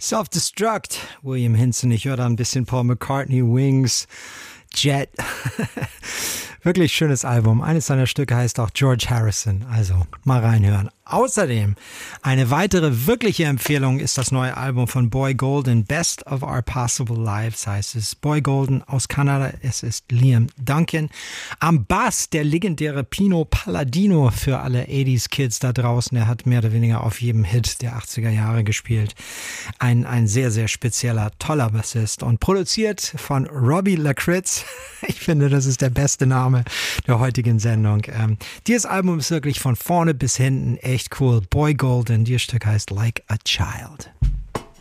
Self-Destruct, William Hinson. Ich höre da ein bisschen Paul McCartney, Wings, Jet. Wirklich schönes Album. Eines seiner Stücke heißt auch George Harrison. Also mal reinhören. Außerdem eine weitere wirkliche Empfehlung ist das neue Album von Boy Golden, Best of Our Possible Lives heißt es. Boy Golden aus Kanada, es ist Liam Duncan. Am Bass der legendäre Pino Palladino für alle 80s Kids da draußen. Er hat mehr oder weniger auf jedem Hit der 80er Jahre gespielt. Ein sehr, sehr spezieller, toller Bassist und produziert von Robbie Lakritz. Ich finde, das ist der beste Name der heutigen Sendung. Dieses Album ist wirklich von vorne bis hinten echt cool. Boy Golden, dieses Stück heißt Like a Child.